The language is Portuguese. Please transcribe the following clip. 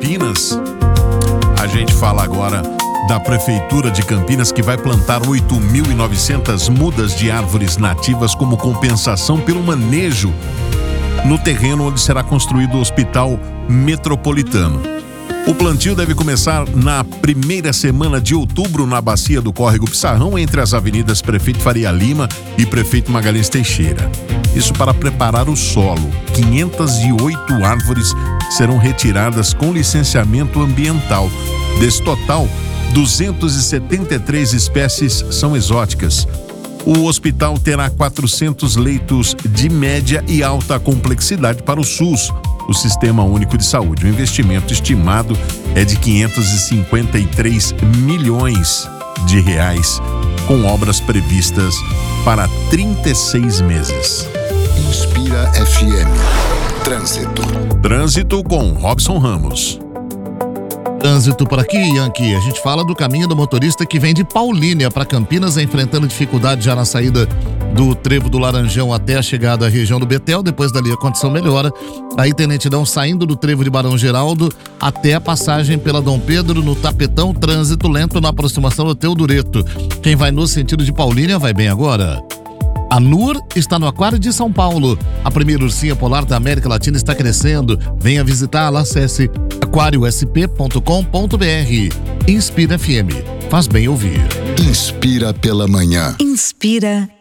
Campinas. A gente fala agora da Prefeitura de Campinas, que vai plantar 8.900 mudas de árvores nativas como compensação pelo manejo no terreno onde será construído o Hospital Metropolitano. O plantio deve começar na primeira semana de outubro na bacia do Córrego Pissarrão, entre as avenidas Prefeito Faria Lima e Prefeito Magalhães Teixeira. Isso para preparar o solo. 508 árvores serão retiradas com licenciamento ambiental. Desse total, 273 espécies são exóticas. O hospital terá 400 leitos de média e alta complexidade para o SUS, o Sistema Único de Saúde. O investimento estimado é de 553 milhões de reais, com obras previstas para 36 meses. Inspira FM. Trânsito com Robson Ramos. Trânsito por aqui, Yankee. A gente fala do caminho do motorista que vem de Paulínia para Campinas, enfrentando dificuldade já na saída do Trevo do Laranjão até a chegada à região do Betel. Depois dali a condição melhora. Aí tem lentidão saindo do Trevo de Barão Geraldo até a passagem pela Dom Pedro no Tapetão. Trânsito lento na aproximação do Teodureto. Quem vai no sentido de Paulínia vai bem agora. A NUR está no Aquário de São Paulo. A primeira ursinha polar da América Latina está crescendo. Venha visitá-la, acesse aquariosp.com.br. Inspira FM. Faz bem ouvir. Inspira pela manhã. Inspira